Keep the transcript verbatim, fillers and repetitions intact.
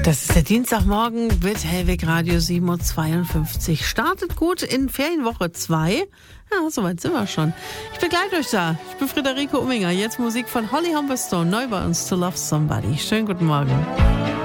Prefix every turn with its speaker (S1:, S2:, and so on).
S1: Das ist der Dienstagmorgen mit Hellweg Radio sieben Uhr zweiundfünfzig. Startet gut in Ferienwoche zwei. Ja, soweit sind wir schon. Ich begleite euch da. Ich bin Friederike Umminger. Jetzt Musik von Holly Humberstone. Neu bei uns, To Love Somebody. Schönen guten Morgen.